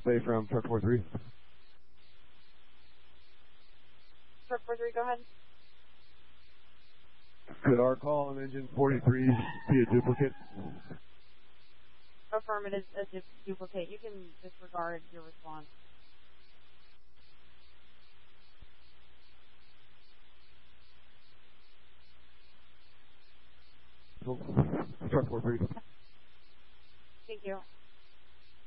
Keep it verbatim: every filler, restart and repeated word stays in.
Say from truck four three. Truck four three, go ahead. Could our call on engine forty-three be a duplicate? Affirmative, a du- duplicate. You can disregard your response. Truck four three. Thank you.